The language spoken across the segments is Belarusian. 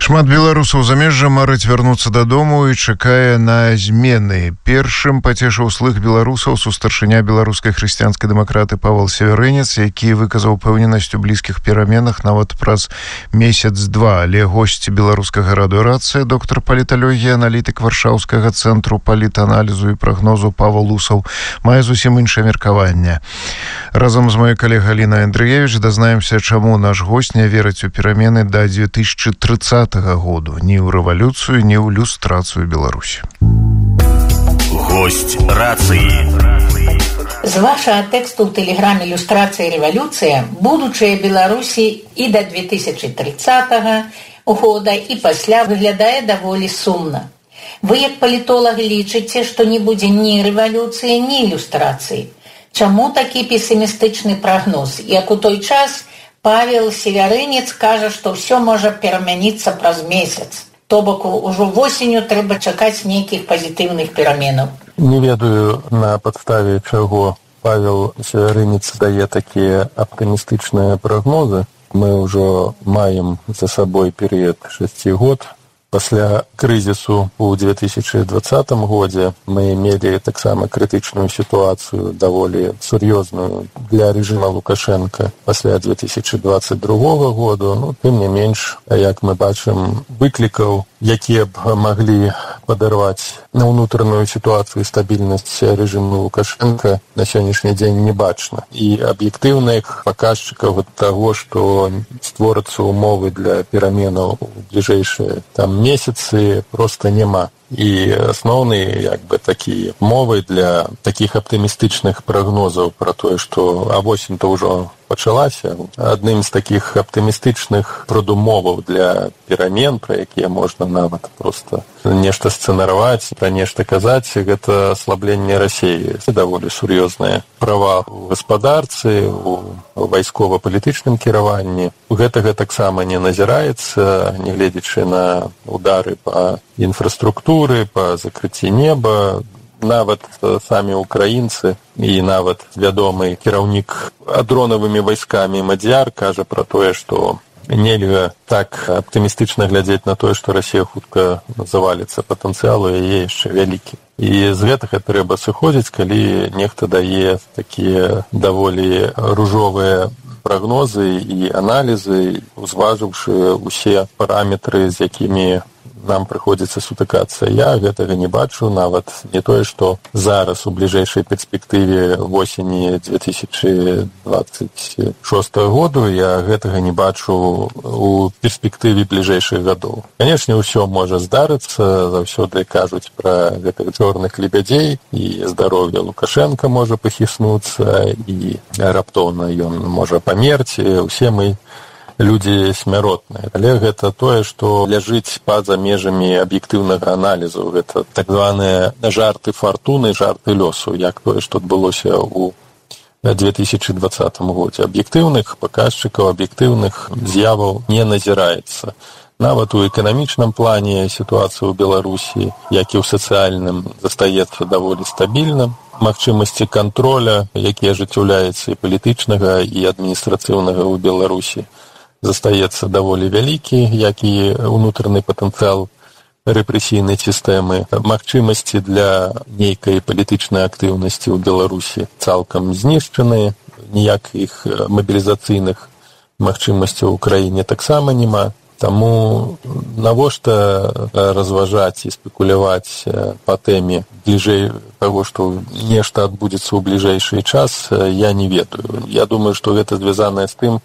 Шмат беларусаў замежжа марыць вярнуцца дадому і чакае на змены. Першым пацешыў слых беларусаў сустаршыня беларускай хрысціянскай дэмакраты Павел Севярынец, які выказаў пэўненасць у блізкіх пераменах нават праз месяц-два. Але госць беларускага радыё «Рацыя», доктар паліталогіі, аналітык Варшаўскага цэнтру палітаналізу і прагнозу Павел Усаў, мае зусім іншае меркаванне. Разам з маёй калегай Галінай Андрыевіч дазнаемся, чаму наш госць не верыць у перамены да 2030 году, ні ў рэвалюцыю, ні ў люстрацыю Беларусі. Госць рацыі. З вашага тэксту ў тэлеграме «Люстрацыя і рэвалюцыя» будучае Беларусі і да 2030 года і пасля выглядае даволі сумна. Вы, як палітолог, лічыце, што не будзе ні рэвалюцыі, ні люстрацыі. Чаму такі песімістычны прагноз? Як у той час Павел Севярынец кажа, што ўсё можа перамяніцца праз месяц. То бок, ужо восенню трэба чакаць нейкіх пазітыўных пераменаў. Не ведаю, на падставе чаго Павел Севярынец дае такія аптымістычныя прагнозы. Мы ўжо маем за сабой перыяд 6 год. Пасля крызісу ў 2020 годзе мы мелі таксама крытычную сітуацыю, даволі сур'ёзную для рэжыма Лукашенка пасля 2022 году. Тым не менш, як мы бачым, выклікаў, якія б маглі падарваць на ўнутраную сітуацыю і стабільнасць рэжыму Лукашенка, на сённяшні дзень не бачна. І аб'ектыўных паказчыкаў таго, што створацца умовы для пераменаў у бліжэйшыя месяцы проста няма. І асноўныя такія мовы для такіх аптымістычных прагнозаў пра тое, што восень-то ўжо пачалася. Адным з такіх аптымістычных прадумоваў для перамен, пра якія можна нават проста нешта сцэнараваць, пра нешта казаць, гэта аслабленне Расіі. Це даволі сур'ёзныя правал у гаспадарцы, у вайскова-палітычным кіраванні. Гэтага таксама не назіраецца, нягледзячы на удары па інфраструктуры, па закрыцці неба. Нават самі украінцы і нават вядомы кіраўнік дронавымі вайскамі Мадзяр кажа пра тое, што нельга так аптымістычна глядзець на тое, што Расія хутка заваліцца, патэнцыял у яе яшчэ вялікі. І з гэтага трэба сыходзіць, калі нехта дае такія даволі ружовыя прагнозы і аналізы, узважыўшы усе параметры, з якімі нам прыходзіцца сутыкацца. Я гэтага не бачу, нават не тое, што зараз у бліжэйшай перспектыве восені 2026 году, я гэтага не бачу у перспектыве бліжэйшых гадоў. Канешне, ўсё можа здарыцца, заўсёды кажуць пра гэтых чорных лебядзей, і здароўе Лукашенка можа пахіснуцца, і раптоўна ён можа памерці. Усе мы людзі смяротныя. Але гэта тое, што ляжыць па-за межамі аб'ектыўнага аналізу. Гэта так званыя жарты фартуны, жарты лёсу, як тое, што адбылося ў 2020 годзе. Аб'ектыўных паказчыкаў, аб'ектыўных з'яваў не назіраецца. Нават у эканамічным плане сітуацыя ў Беларусі, як і ў сацыяльным, застаецца даволі стабільным. Магчымасці контроля, які ажыццяўляецца і палітычнага, і адміністрацыйнага ў Беларусі, застаецца даволі вялікі, як і ўнутраны патэнцыял рэпрэсійнай сістэмы. Магчымасці для нейкай палітычнай актыўнасці ў Беларусі цалкам знішчаны, ніякіх мабілізацыйных магчымасцяў у краіне таксама няма. Таму навошта разважаць і спекуляваць па тэме бліжэй таго, што нешта адбудзецца ў бліжэйшы час, я не ведаю. Я думаю, што гэта звязанае з тым,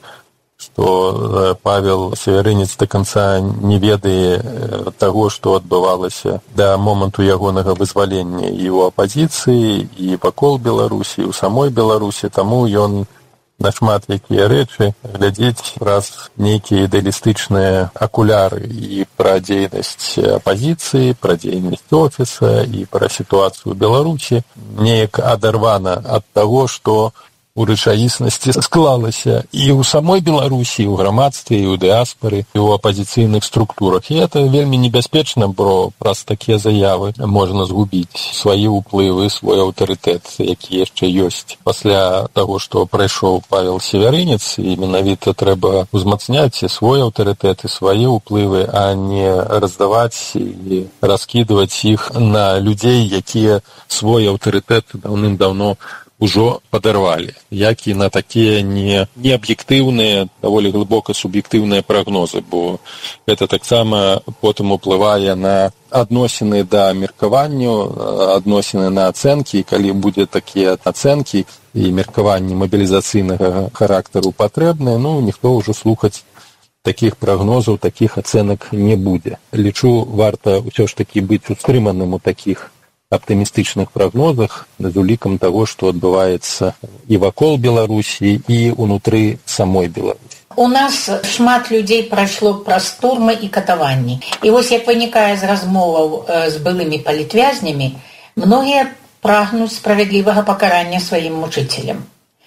што Павел Севярынец да канца не ведае таго, што адбывалася да моманту ягонага вызвалення і ў апазіцыі, і вакол Беларусі, і ў самой Беларусі. Таму ён на шмат якія рэчы глядзець праз нейкія ідэалістычныя акуляры і пра дзейнасць апазіцыі, пра дзейнасць офіса і пра сітуацыю ў Беларусі неяк адарвана ад таго, што у рэчаіснасці склалася і ў самой Беларусі, і ў грамадстве, і ў дыаспары, і ў апазіцыйных структурах. І это вельмі небяспечна, бо праз такія заявы можна згубіць свае ўплывы, свой аўтарытэт, які яшчэ ёсць. Пасля таго, што прайшоў Павел Севярынец, і менавіта трэба узмацняць і свой аўтарытэт, і свае ўплывы, а не раздаваць і раскідваць іх на людзей, якія свой аўтарытэт даўным-даўно ужо падарвалі, як і на такія неаб'ектыўныя, даволі глыбока суб'ектыўныя прагнозы, бо гэта таксама потым уплывае на адносіны да меркаванню, адносіны на ацэнкі, і калі будзе такія ацэнкі і меркаванні мабілізацыйнага характару патрэбныя, ніхто ўжо слухаць такіх прагнозаў, такіх ацэнак не будзе. Лічу, варта ўсё ж такі быць устрыманым у такіх аптымістычных прагнозах з улікам таго, што адбываецца і вакол Беларусі, і ўнутры самой Беларусі. У нас шмат людзей прайшло праз турмы і катаванні. І вось як вынікае з размоваў з былымі палітвязнямі, многія прагнуць справядлівага пакарання сваім мучыцелям.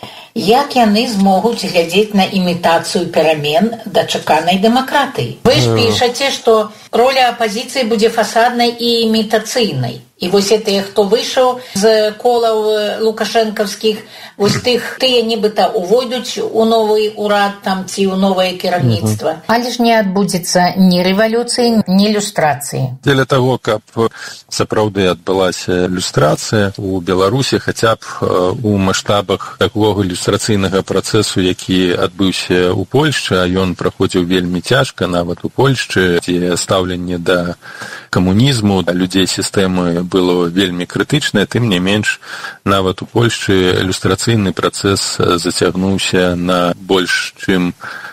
Як яны змогуць глядзець на імітацыю перамен дачаканай дэмакратыі? Вы ж пішаце, што роля апазіцыі будзе фасаднай і імітацыйнай. І вось тыя, хто выйшаў з колаў лукашэнкаўскіх, вось тыя нібыта увойдуць у новы ўрад там ці ў новае кіраўніцтва. Але ж не адбудзецца ні рэвалюцыі, ні люстрацыі. Дзеля таго, каб сапраўды адбылася люстрацыя у Беларусі, хаця б у маштабах такога люстрацыйнага працэсу, які адбыўся ў Польшчы, а ён праходзіў вельмі цяжка, нават у Польшчы, дзе стаўленне да камунізму, да людзей сістэмы было вельмі крытычнае, тым не менш, нават у Польшчы люстрацыйны працэс зацягнуўся на больш чым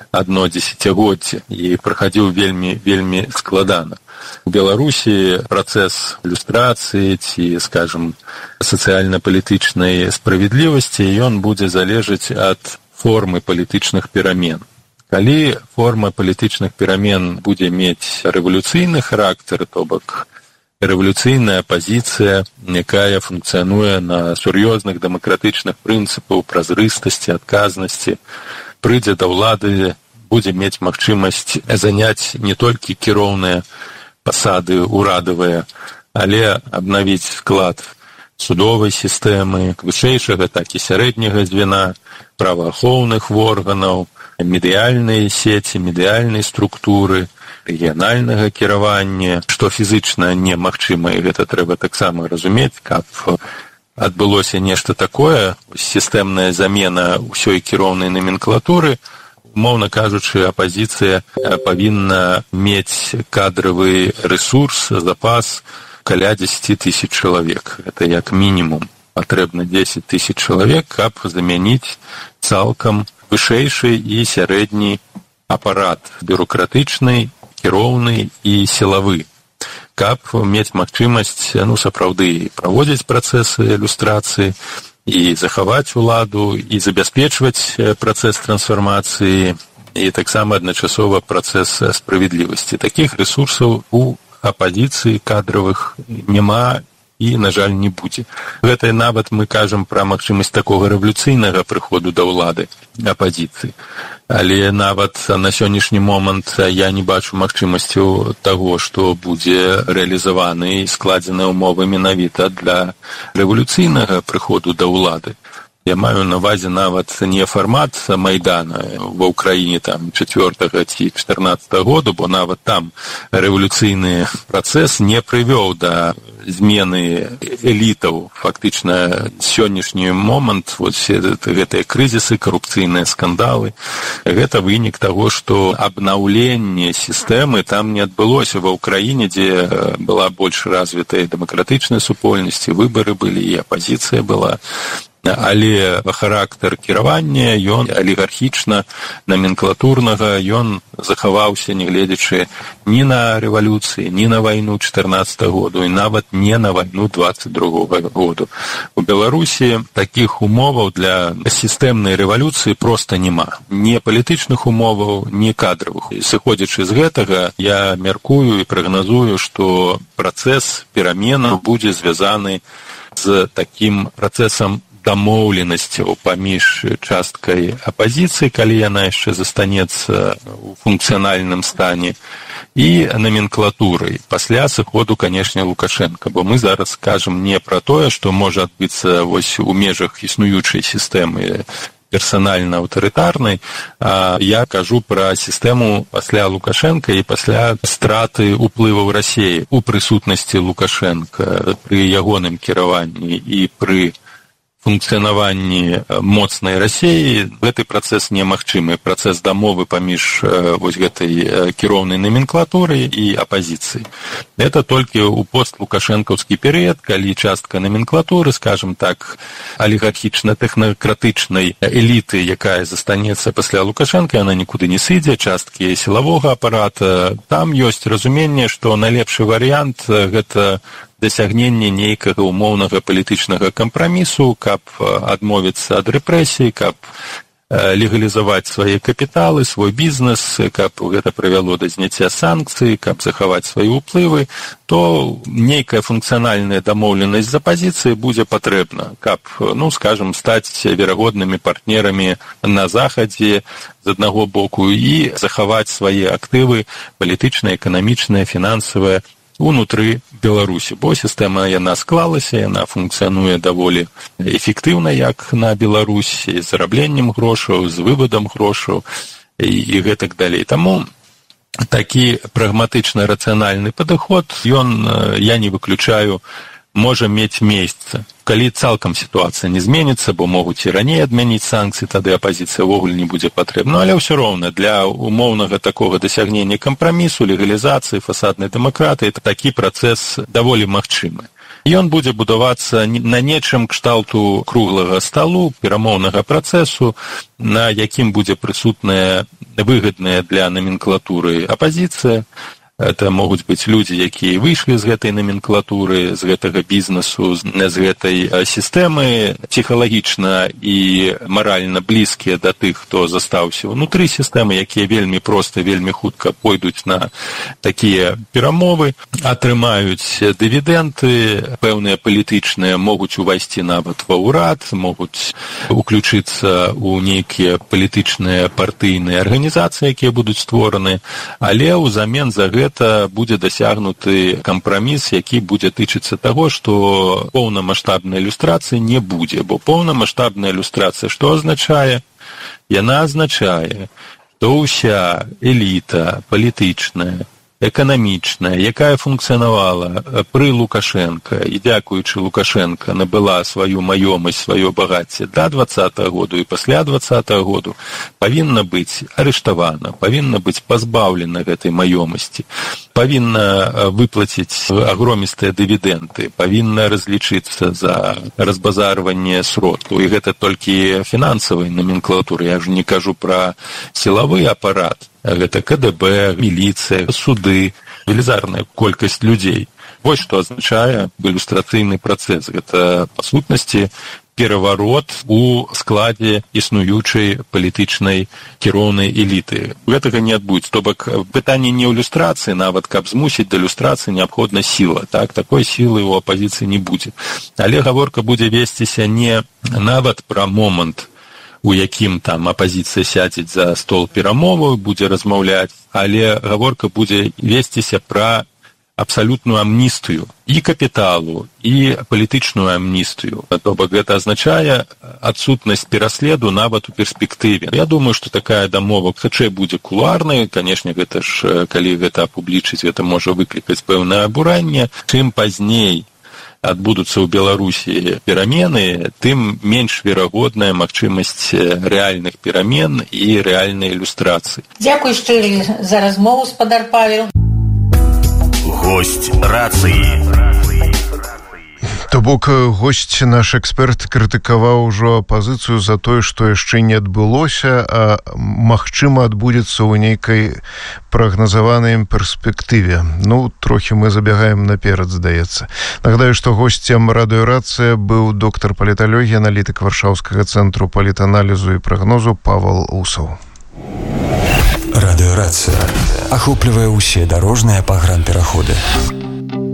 1 дзесяцігоддзе і прахадзіў вельмі складана. У Беларусі працэс люстрацыі ці, скажам, сацыяльна-палітычнай справядлівасці, ён будзе залежаць ад формы палітычных перамен. Калі форма палітычных перамен будзе мець рэвалюцыйны характар, то бок рэвалюцыйная апазіцыя, якая функцыянуе на сур'ёзных дэмакратычных прынцыпах празрыстасці, адказнасці, прыйдзе да ўлады, будзе мець магчымасць заняць не толькі кіроўныя пасады урадавыя, але абнавіць склад судовай сістэмы, вышэйшага, так і сярэдняга звена, праваахоўных органаў, медыяльныя сеці, медыяльнай структуры, рэгіянальнага кіравання, што фізычна немагчыма, і гэта трэба таксама разумець, каб адбылося нешта такое, сістэмная замена ўсёй кіроўнай номенклатуры, умоўна кажучы, апазіцыя павінна мець кадравы рэсурс, запас каля 10 000 чалавек. Это як мінімум. Патрэбна 10 000 чалавек, каб замяніць цалкам вышэйшы і сярэдні апарат бюрократычны, кіроўны і сілавы, каб мець магчымасць сапраўды праводзіць працэсы люстрацыі і захаваць уладу, і забяспечваць працэс трансфармацыі, і таксама адначасова працэс справядлівасці. Такіх рэсурсаў у апазіцыі кадравых няма і, на жаль, не будзе. Гэта нават мы кажам пра магчымасць такога рэвалюцыйнага прыходу да ўлады апазіцыі. Але нават на сённяшні момант я не бачу магчымасцю таго, што будзе рэалізаваны і складзены ўмовы менавіта для рэвалюцыйнага прыходу да ўлады. Я маю на ўвазе нават не фармат Майдана ва ўкраіне там 4-го ці 14-го году, бо нават там рэвалюцыйны працэс не прывёў да змены элітаў. Фактычна сённяшні момант, гэтыя крызісы, карупцыйныя скандалы, гэта вынік таго, што абнаўленне сістэмы там не адбылося ва ўкраіне, дзе была больш развітая дэмакратычная супольнасць, выбары былі, і апазіцыя была. Але характар кіравання, ён алігархічна, номенклатурнага, ён захаваўся, не гледзячы ні на рэвалюцыі, ні на вайну 14-го году, і нават не на вайну 22-го году. У Беларусі такіх умоваў для сістэмнай рэвалюцыі проста няма. Ні палітычных умоваў, ні кадравых. Сыходзячы з гэтага, я мяркую і прагназую, што працэс пераменаў будзе звязаны з такім працэсам дамоўленасцяў паміж часткай апазіцыі, калі яна яшчэ застанецца ў функцыянальным стане, і номенклатурай пасля сыходу, канешне, Лукашенка. Бо мы зараз кажам не пра тое, што можа адбыцца вось у межах існуючай сістэмы персанальна-аўтарытарнай, а я кажу пра сістэму пасля Лукашенка і пасля страты ўплываў Расіі у прысутнасці Лукашенка, пры ягоным кіраванні і пры функцыянаванні моцнай Расіі. Гэты працэс немагчымы, працэс дамовы паміж вось гэтай кіроўнай номенклатурай і апазіцыяй. Это толькі ў постлукашэнкаўскі перыяд, калі частка номенклатуры, скажем так, алігархічна-тэхнакратычнай эліты, якая застанецца пасля Лукашенка, яна нікуды не сыдзе, часткі сілавога апарата, там ёсць разуменне, што найлепшы варыянт гэта дасягненне нейкага умоўнага палітычнага кампрамісу, каб адмовіцца ад рэпрэсій, каб легалізаваць свае капіталы, свой бізнес, каб гэта прывяло да зняцця санкцый, каб захаваць свае ўплывы, то нейкая функцыянальная дамоўленасць з апазіцыі будзе патрэбна, каб, скажам, стаць верагоднымі партнерамі на захадзе з аднаго боку і захаваць свае актывы палітычныя, эканамічныя, фінансавыя унутры Беларусі. Бо сістэма яна склалася, яна функцыянуе даволі эфектыўна, як на Беларусі, з зарабленнем грошаў, з вывадам грошаў і гэтак далей. Таму такі прагматычны рацыянальны падыход, я не выключаю, можа мець месца. Калі цалкам сітуацыя не зменіцца, бо могуць і раней адмяніць санкцыі, тады апазіцыя ўвогуле не будзе патрэбна. Але ўсё роўна для умоўнага такога дасягнення кампрамісу, легалізацыі, фасаднай дэмакратыі, такі працэс даволі магчымы. Ён будзе будавацца на нечым кшталту круглага сталу, перамоўнага працэсу, на якім будзе прысутная выгадная для номенклатуры апазіцыя. Это могуць быць людзі, якія выйшлі з гэтай номенклатуры, з гэтага бізнесу, з гэтай сістэмы, псіхалагічна і маральна блізкія да тых, хто застаўся ўнутры сістэмы, якія вельмі проста, вельмі хутка пойдуць на такія перамовы, атрымаюць дывідэнты, пэўныя палітычныя, могуць увайсці нават ва ўрад, могуць уключыцца ў нейкія палітычныя партыйныя арганізацыі, якія будуць створаны, але ўзамен за гэта будзе дасягнуты кампраміс, які будзе тычыцца таго, што поўнамаштабнай ілюстрацыі не будзе. Бо поўнамаштабная ілюстрацыя што азначае? Яна азначае, што ўся эліта палітычная, эканамічная, якая функцыянавала пры Лукашенка і дзякуючы Лукашенка набыла сваю маёмасць, сваё багацце да 20-го году і пасля 20-го году, павінна быць арыштавана, павінна быць пазбаўлена гэтай маёмасці, павінна выплаціць агромістыя дывідэнты, павінна разлічыцца за разбазарванне сродкаў. І гэта толькі фінансавай номенклатуры, я ж не кажу пра сілавы апарат. Гэта КДБ, міліцыя, суды, велізарная колькасць людзей. Вось што азначае ілюстрацыйны працэс. Гэта, па сутнасці, пераварот у складзе існуючай палітычнай кіроўнай эліты. Гэтага не адбудзецца. То бок пытанне не ў ілюстрацыі, нават каб змусіць да ілюстрацыі неабходна сіла. Так, такой сілы ў апазіцыі не будзе. Але гаворка будзе весціся не нават пра момант, у якім там апазіцыя сядзець за стол перамоваў, будзе размаўляць, але гаворка будзе весціся пра абсалютную амністыю і капіталу, і палітычную амністыю. То бок гэта азначае адсутнасць пераследу нават у перспектыве. Я думаю, што такая дамова хутчэй будзе кулуарнай, канешне, гэта ж, калі гэта апублічыць, гэта можа выклікаць пэўнае абуранне. Чым пазней адбудуцца ў Беларусі перамены, тым менш верагодная магчымасць рэальных перамен і рэальнай ілюстрацыі. Дзякуй шчыры за размову, спадар Павел. Госць рацыі. То бок госць, наш эксперт, крытыкаваў ужо апазіцыю за тое, што яшчэ не адбылося, а магчыма адбудзецца ў нейкай прагназаванай перспектыве. Трохі мы забягаем наперад, здаецца. Нагадаю, што госцем радыёрацыя быў доктар паліталогіі, аналітык Варшаўскага цэнтру палітаналізу і прагнозу Павал Усаў. Радыёрацыя ахоплівае ўсе дарожныя пагранпераходы.